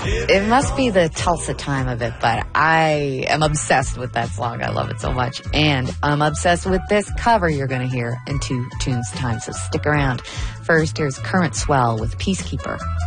It must be the Tulsa time of it, but I am obsessed with that song. I love it so much. And I'm obsessed with this cover you're going to hear in 2 tunes time, so stick around. First, here's Current Swell with Peacekeeper.